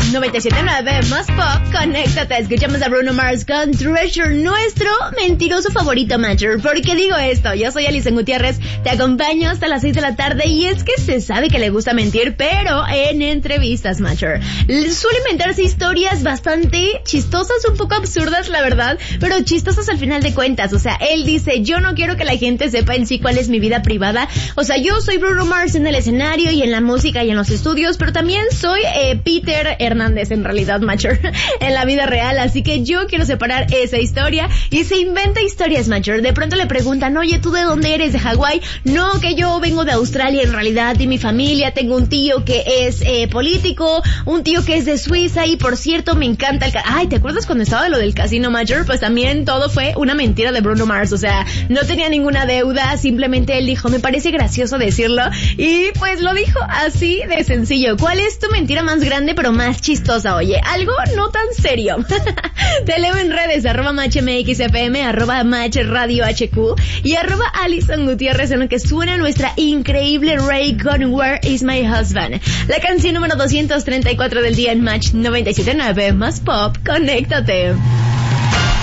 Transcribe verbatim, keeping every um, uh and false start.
noventa y siete punto nueve más pop, conéctate. Escuchamos a Bruno Mars con Treasure, nuestro mentiroso favorito, Matcher. ¿Por qué digo esto? Yo soy Alison Gutiérrez, te acompaño hasta las seis de la tarde y es que se sabe que le gusta mentir, pero en entrevistas, Matcher. Suele inventarse historias bastante chistosas, un poco absurdas, la verdad, pero chistosas al final de cuentas. O sea, él dice, yo no quiero que la gente sepa en sí cuál es mi vida privada. O sea, yo soy Bruno Mars en el escenario y en la música y en los estudios, pero también soy eh, Peter Hernández, en realidad, Matcher, en la vida real. Así que yo quiero separar esa historia y se inventa historias, Matcher. De pronto le preguntan, oye, ¿tú de dónde eres? ¿De Hawái? No, que yo vengo de Australia en realidad y mi familia, tengo un tío que es eh, político, un tío que es de Suiza y por cierto me encanta el... Ca- Ay, ¿te acuerdas cuando estaba de lo del casino, Matcher? Pues también todo fue una mentira de Bruno Mars. O sea, no tenía ninguna deuda, simplemente él dijo, me parece gracioso decirlo y pues lo dijo así de sencillo. ¿Cuál es tu mentira más grande pero más chistosa? Oye, algo no tan serio. Te leo en redes, arroba matchmxfm, arroba matchradiohq y arroba Alison Gutiérrez, en lo que suena nuestra increíble Ray con Where is my husband, la canción número doscientos treinta y cuatro del día en Match noventa y siete punto nueve más pop. Conéctate.